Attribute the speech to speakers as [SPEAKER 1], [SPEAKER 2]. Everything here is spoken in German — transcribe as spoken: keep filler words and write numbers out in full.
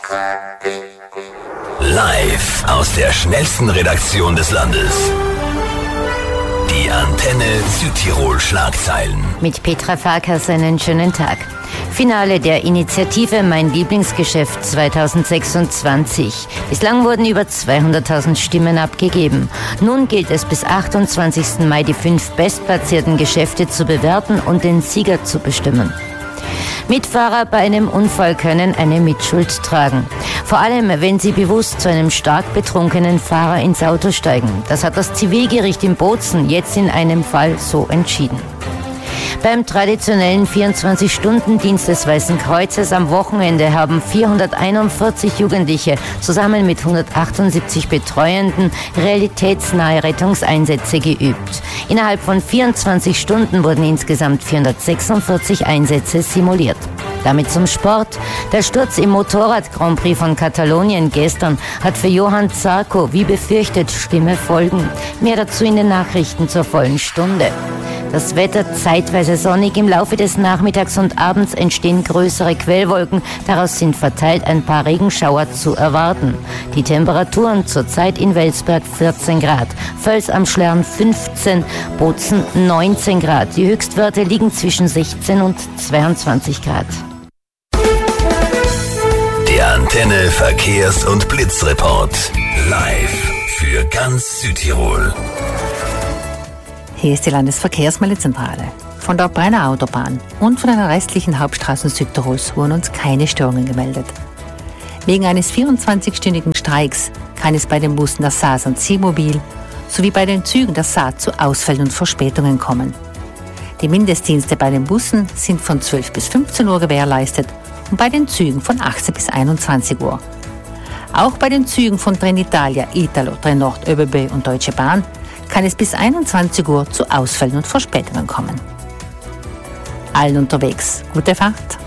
[SPEAKER 1] Live aus der schnellsten Redaktion des Landes. Die Antenne Südtirol-Schlagzeilen.
[SPEAKER 2] Mit Petra Farkas einen schönen Tag. Finale der Initiative Mein Lieblingsgeschäft zwanzig sechsundzwanzig. Bislang wurden über zweihunderttausend Stimmen abgegeben. Nun gilt es bis achtundzwanzigsten Mai die fünf bestplatzierten Geschäfte zu bewerten und den Sieger zu bestimmen. Mitfahrer bei einem Unfall können eine Mitschuld tragen. Vor allem, wenn sie bewusst zu einem stark betrunkenen Fahrer ins Auto steigen. Das hat das Zivilgericht in Bozen jetzt in einem Fall so entschieden. Beim traditionellen vierundzwanzig-Stunden-Dienst des Weißen Kreuzes am Wochenende haben vierhunderteinundvierzig Jugendliche zusammen mit hundertachtundsiebzig Betreuenden realitätsnahe Rettungseinsätze geübt. Innerhalb von vierundzwanzig Stunden wurden insgesamt vierhundertsechsundvierzig Einsätze simuliert. Damit zum Sport. Der Sturz im Motorrad-Grand Prix von Katalonien gestern hat für Johann Zarco wie befürchtet schlimme Folgen. Mehr dazu in den Nachrichten zur vollen Stunde. Das Wetter zeitweise sonnig, im Laufe des Nachmittags und abends entstehen größere Quellwolken, daraus sind verteilt ein paar Regenschauer zu erwarten. Die Temperaturen zurzeit in Welsberg vierzehn Grad, Völs am Schlern fünfzehn, Bozen neunzehn Grad. Die Höchstwerte liegen zwischen sechzehn und zweiundzwanzig Grad.
[SPEAKER 1] Der Antenne Verkehrs- und Blitzreport. Live für ganz Südtirol.
[SPEAKER 3] Hier ist die Landesverkehrsmeldezentrale. Von der Brenner Autobahn und von den restlichen Hauptstraßen Südtirols wurden uns keine Störungen gemeldet. Wegen eines vierundzwanzigstündigen Streiks kann es bei den Bussen der S A S und C-Mobil sowie bei den Zügen der S A zu Ausfällen und Verspätungen kommen. Die Mindestdienste bei den Bussen sind von zwölf bis fünfzehn Uhr gewährleistet und bei den Zügen von achtzehn bis einundzwanzig Uhr. Auch bei den Zügen von Trenitalia, Italo, Trenord, ÖBB und Deutsche Bahn kann es bis einundzwanzig Uhr zu Ausfällen und Verspätungen kommen. Allen unterwegs gute Fahrt.